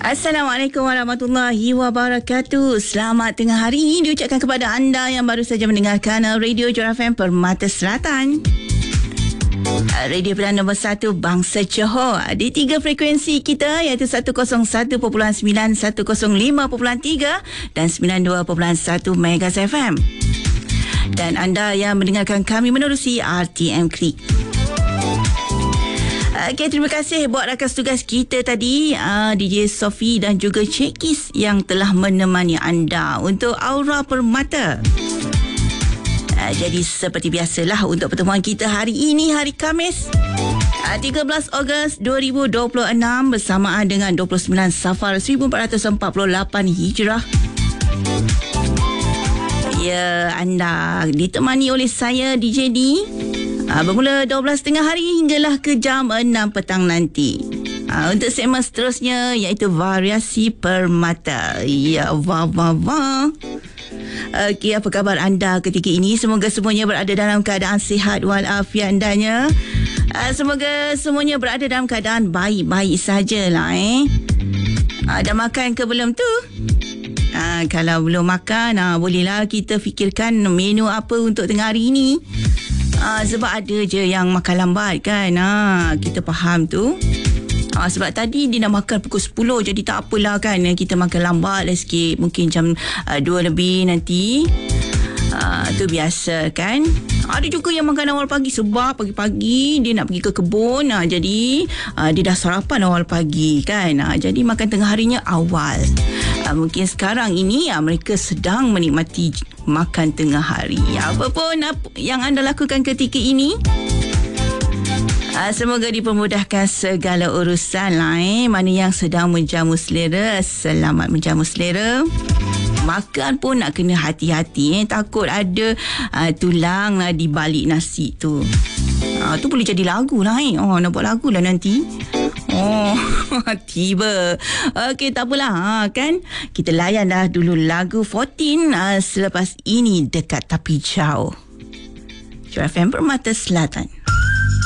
Assalamualaikum warahmatullahi wabarakatuh. Selamat tengah hari diucapkan kepada anda yang baru saja mendengarkan Radio Johor FM Permata Selatan. Radio pilihan nombor 1 Bangsa Johor. Di 3 frekuensi kita iaitu 101.9, 105.3 dan 92.1 MHz FM. Dan anda yang mendengarkan kami menerusi RTM Klik. Okay, terima kasih buat rakan tugas kita tadi, DJ Sophie dan juga Cik Kis yang telah menemani anda untuk Aura Permata. Jadi seperti biasalah untuk pertemuan kita hari ini, hari Khamis 13 Ogos 2026 bersamaan dengan 29 Safar 1448 Hijrah. Ya, anda ditemani oleh saya DJ D. Bermula 12.30 hari hinggalah ke jam 6 petang nanti. Untuk segmen seterusnya iaitu Variasi Permata. Ya, wah. Okey, apa khabar anda ketika ini? Semoga semuanya berada dalam keadaan sihat walafiat andanya. Semoga semuanya berada dalam keadaan baik-baik sajalah. Dah makan ke belum tu? Kalau belum makan, bolehlah kita fikirkan menu apa untuk tengah hari ini. Sebab ada je yang makan lambat kan. Kita faham tu. Sebab tadi dia nak makan pukul 10, jadi tak apalah kan, kita makan lambat lah sikit, mungkin jam 2 lebih nanti. Tu biasa kan. Ada juga yang makan awal pagi sebab pagi-pagi dia nak pergi ke kebun, jadi dia dah sarapan awal pagi kan. Jadi makan tengah harinya awal. Mungkin sekarang ini mereka sedang menikmati makan tengah hari. Apa pun yang anda lakukan ketika ini, semoga dipermudahkan segala urusan lah. Mana yang sedang menjamu selera, selamat menjamu selera. Makan pun nak kena hati-hati. Takut ada tulang di balik nasi tu. Tu boleh jadi lagu lah. Nak buat lagu lah nanti. Tiba. Okey, tak apalah kan. Kita layan dah dulu lagu 14 selepas ini Dekat Tapi Jauh. Johor FM Permata Selatan.